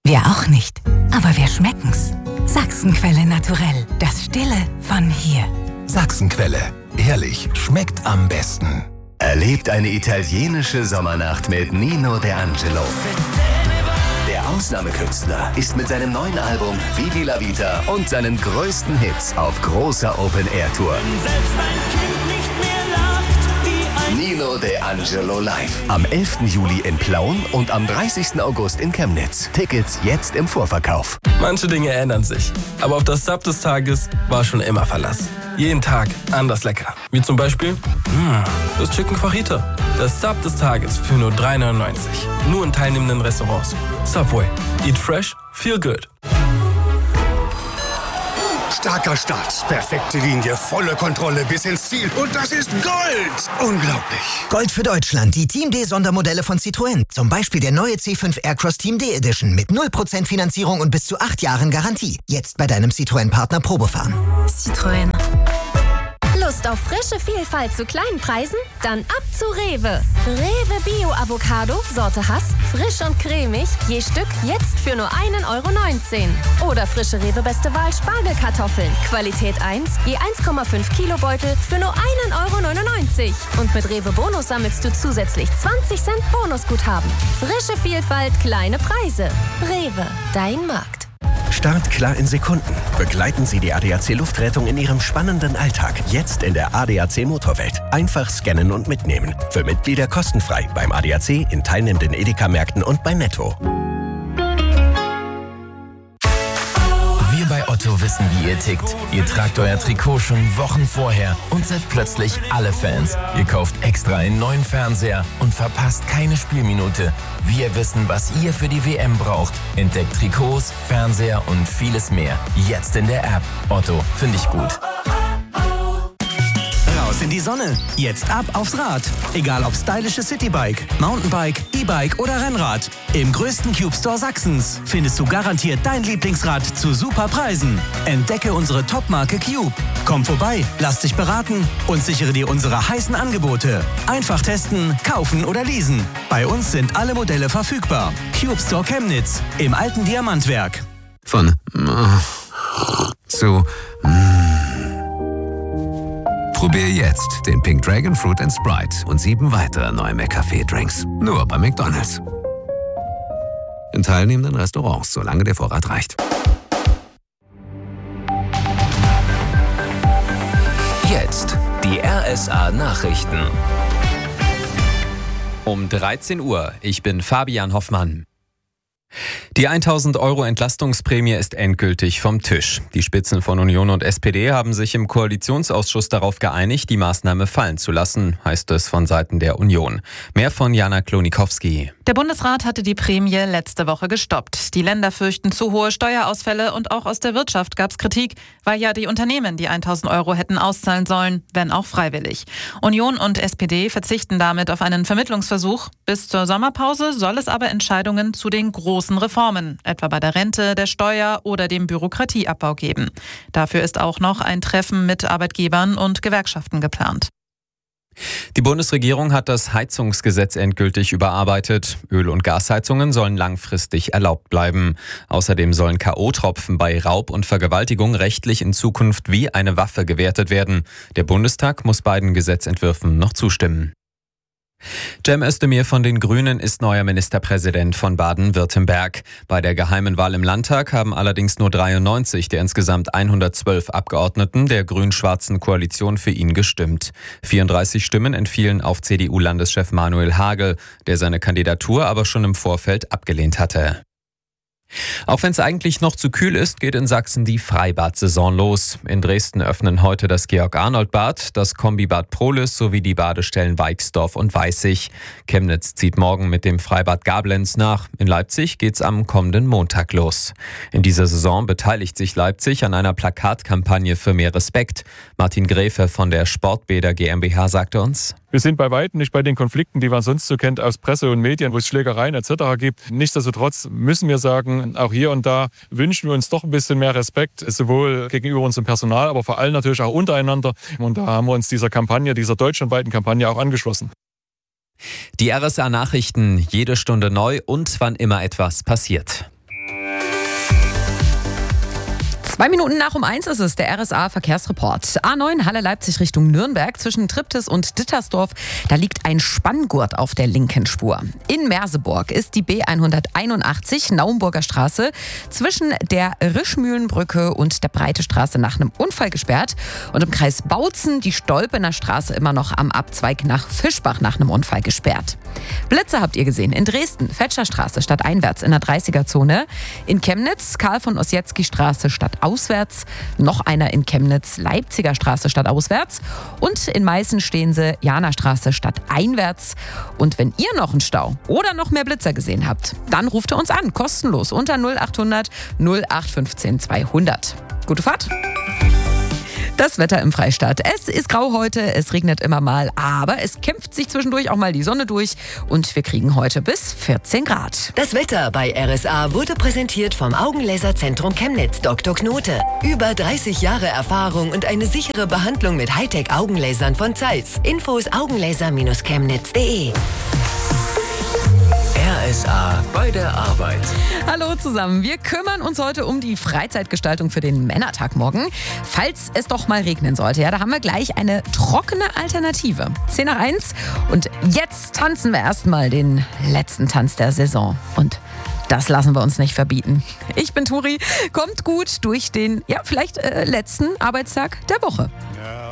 Wir auch nicht, aber wir schmecken's. Sachsenquelle Naturell, das Stille von hier. Sachsenquelle, ehrlich, schmeckt am besten. Erlebt eine italienische Sommernacht mit Nino De Angelo. Der Ausnahmekünstler ist mit seinem neuen Album Vivi la Vita und seinen größten Hits auf großer Open-Air-Tour. Nino De Angelo live. Am 11. Juli in Plauen und am 30. August in Chemnitz. Tickets jetzt im Vorverkauf. Manche Dinge ändern sich, aber auf das Sub des Tages war schon immer Verlass. Jeden Tag anders lecker. Wie zum Beispiel das Chicken Fajita. Das Sub des Tages für nur 3,99. Nur in teilnehmenden Restaurants. Subway. Eat fresh, feel good. Starker Start, perfekte Linie, volle Kontrolle bis ins Ziel. Und das ist Gold! Unglaublich. Gold für Deutschland, die Team D-Sondermodelle von Citroën. Zum Beispiel der neue C5 Aircross Team D Edition mit 0% Finanzierung und bis zu 8 Jahren Garantie. Jetzt bei deinem Citroën-Partner Probefahren. Citroën. Lust auf frische Vielfalt zu kleinen Preisen? Dann ab zu Rewe. Rewe Bio Avocado, Sorte Hass, frisch und cremig, je Stück jetzt für nur 1,19 €. Oder frische Rewe Beste Wahl Spargelkartoffeln, Qualität 1, je 1,5 Kilo Beutel für nur 1,99 €. Und mit Rewe Bonus sammelst du zusätzlich 20 Cent Bonusguthaben. Frische Vielfalt, kleine Preise. Rewe, dein Markt. Start klar in Sekunden. Begleiten Sie die ADAC Luftrettung in Ihrem spannenden Alltag. Jetzt in der ADAC Motorwelt. Einfach scannen und mitnehmen. Für Mitglieder kostenfrei beim ADAC, in teilnehmenden Edeka-Märkten und bei Netto. Wir bei Otto wissen, wie ihr tickt. Ihr tragt euer Trikot schon Wochen vorher und seid plötzlich alle Fans. Ihr kauft extra einen neuen Fernseher und verpasst keine Spielminute. Wir wissen, was ihr für die WM braucht. Entdeckt Trikots, Fernseher und vieles mehr. Jetzt in der App. Otto, finde ich gut. Raus in die Sonne. Jetzt ab aufs Rad. Egal ob stylisches Citybike, Mountainbike, E-Bike oder Rennrad. Im größten Cube Store Sachsens findest du garantiert dein Lieblingsrad zu super Preisen. Entdecke unsere Top-Marke Cube. Komm vorbei, lass dich beraten und sichere dir unsere heißen Angebote. Einfach testen, kaufen oder leasen. Bei uns sind alle Modelle verfügbar. Cube Store Chemnitz im alten Diamantwerk. Von zu Probier jetzt den Pink Dragon Fruit & Sprite und 7 weitere neue McCafé-Drinks. Nur bei McDonald's. In teilnehmenden Restaurants, solange der Vorrat reicht. Jetzt die RSA Nachrichten. Um 13 Uhr. Ich bin Fabian Hoffmann. Die 1.000 € Entlastungsprämie ist endgültig vom Tisch. Die Spitzen von Union und SPD haben sich im Koalitionsausschuss darauf geeinigt, die Maßnahme fallen zu lassen, heißt es von Seiten der Union. Mehr von Jana Klonikowski. Der Bundesrat hatte die Prämie letzte Woche gestoppt. Die Länder fürchten zu hohe Steuerausfälle und auch aus der Wirtschaft gab es Kritik, weil ja die Unternehmen die 1.000 € hätten auszahlen sollen, wenn auch freiwillig. Union und SPD verzichten damit auf einen Vermittlungsversuch. Bis zur Sommerpause soll es aber Entscheidungen zu den großen Reformen, etwa bei der Rente, der Steuer oder dem Bürokratieabbau geben. Dafür ist auch noch ein Treffen mit Arbeitgebern und Gewerkschaften geplant. Die Bundesregierung hat das Heizungsgesetz endgültig überarbeitet. Öl- und Gasheizungen sollen langfristig erlaubt bleiben. Außerdem sollen K.O.-Tropfen bei Raub und Vergewaltigung rechtlich in Zukunft wie eine Waffe gewertet werden. Der Bundestag muss beiden Gesetzentwürfen noch zustimmen. Cem Özdemir von den Grünen ist neuer Ministerpräsident von Baden-Württemberg. Bei der geheimen Wahl im Landtag haben allerdings nur 93 der insgesamt 112 Abgeordneten der grün-schwarzen Koalition für ihn gestimmt. 34 Stimmen entfielen auf CDU-Landeschef Manuel Hagel, der seine Kandidatur aber schon im Vorfeld abgelehnt hatte. Auch wenn es eigentlich noch zu kühl ist, geht in Sachsen die Freibad-Saison los. In Dresden öffnen heute das Georg-Arnold-Bad, das Kombibad Prolis sowie die Badestellen Weixdorf und Weißig. Chemnitz zieht morgen mit dem Freibad Gablenz nach. In Leipzig geht's am kommenden Montag los. In dieser Saison beteiligt sich Leipzig an einer Plakatkampagne für mehr Respekt. Martin Gräfe von der Sportbäder GmbH sagte uns: Wir sind bei weitem nicht bei den Konflikten, die man sonst so kennt aus Presse und Medien, wo es Schlägereien etc. gibt. Nichtsdestotrotz müssen wir sagen, auch hier und da wünschen wir uns doch ein bisschen mehr Respekt, sowohl gegenüber unserem Personal, aber vor allem natürlich auch untereinander. Und da haben wir uns dieser Kampagne, dieser deutschlandweiten Kampagne auch angeschlossen. Die RSA Nachrichten, jede Stunde neu und wann immer etwas passiert. 2 Minuten nach 1 ist es, der RSA-Verkehrsreport. A9 Halle-Leipzig Richtung Nürnberg zwischen Triptis und Dittersdorf. Da liegt ein Spanngurt auf der linken Spur. In Merseburg ist die B181 Naumburger Straße zwischen der Rischmühlenbrücke und der Breitestraße nach einem Unfall gesperrt. Und im Kreis Bautzen die Stolpener Straße immer noch am Abzweig nach Fischbach nach einem Unfall gesperrt. Blitze habt ihr gesehen. In Dresden Fetscherstraße stadteinwärts in der 30er-Zone. In Chemnitz Karl von Ossietzky Straße stadtauswärts. Noch einer in Chemnitz Leipziger Straße stadtauswärts. Und in Meißen stehen sie Jana Straße stadteinwärts. Und wenn ihr noch einen Stau oder noch mehr Blitzer gesehen habt, dann ruft ihr uns an. Kostenlos unter 0800 0815 200. Gute Fahrt! Das Wetter im Freistaat. Es ist grau heute, es regnet immer mal, aber es kämpft sich zwischendurch auch mal die Sonne durch und wir kriegen heute bis 14 Grad. Das Wetter bei RSA wurde präsentiert vom Augenlaserzentrum Chemnitz Dr. Knote. Über 30 Jahre Erfahrung und eine sichere Behandlung mit Hightech-Augenlasern von Zeiss. Infos augenlaser-chemnitz.de. RSA bei der Arbeit. Hallo zusammen, wir kümmern uns heute um die Freizeitgestaltung für den Männertag morgen. Falls es doch mal regnen sollte, ja, da haben wir gleich eine trockene Alternative. 10 nach 1 und jetzt tanzen wir erstmal den letzten Tanz der Saison. Und das lassen wir uns nicht verbieten. Ich bin Turi, kommt gut durch den, ja, vielleicht letzten Arbeitstag der Woche.